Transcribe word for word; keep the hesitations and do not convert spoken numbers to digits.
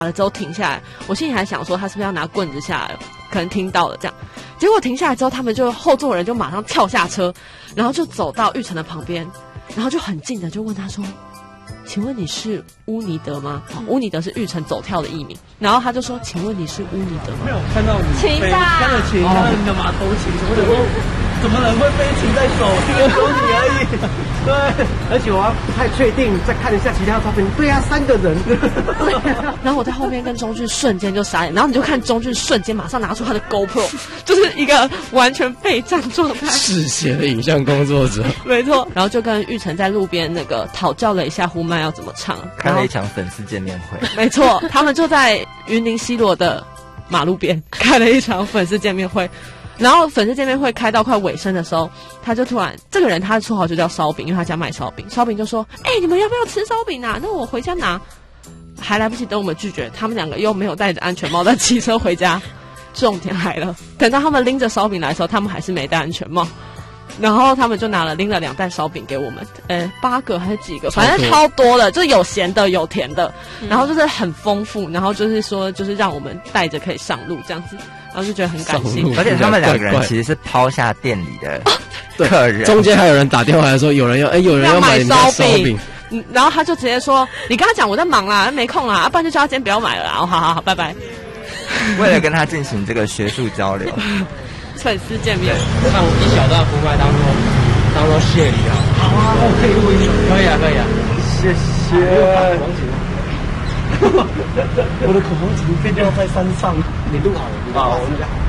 了之后停下来，我心里还想说他是不是要拿棍子下来，可能听到了这样。结果停下来之后，他们就后座人就马上跳下车，然后就走到玉成的旁边，然后就很近的就问他说：“请问你是乌尼德吗？”嗯、乌尼德是玉成走跳的艺名，然后他就说：“请问你是乌尼德吗？” 没有看到你琴吧， 看到琴，看到你的马头琴，我想说，怎么人会背琴在手？只有你而已。对，而且我还不太确定，再看一下其他照片。对啊，三个人。 对、啊。然后我在后面跟钟俊瞬间就傻眼，然后你就看钟俊瞬间马上拿出他的 GoPro， 就是一个完全备战状态， 嗜血的影像工作者。 没错。然后就跟玉成在路边那个讨教了一下呼麦要怎么唱， 开了一场粉丝见面会。 没错，他们就在云林西螺的马路边开了一场粉丝见面会。然后粉丝见面会开到快尾声的时候，他就突然，这个人他的绰号就叫烧饼，因为他家卖烧饼。烧饼就说：“哎、欸，你们要不要吃烧饼啊？那我回家拿。”还来不及等我们拒绝，他们两个又没有戴着安全帽，在骑车回家。重点来了，等到他们拎着烧饼来的时候，他们还是没戴安全帽。然后他们就拿了拎了两袋烧饼给我们，呃，八个还是几个，反正超多的，就是有咸的有甜的，嗯、然后就是很丰富，然后就是说就是让我们带着可以上路这样子，然后就觉得很感谢。 而且他们两个人其实是抛下店里的客人， 中间还有人打电话来说有人要，哎、欸，有人要买烧饼。 嗯，然后他就直接说：“你跟他讲我在忙啦，没空啦，不然就叫他今天不要买了啦。”好好好，拜拜。 为了跟他进行这个学术交流。 粉丝见面， 唱一小段胡麦当做当做谢礼啊！好啊，我可以录一首，可以啊，可以啊，谢谢。我的口簧琴必定要在山上，你录好了，好，我们讲。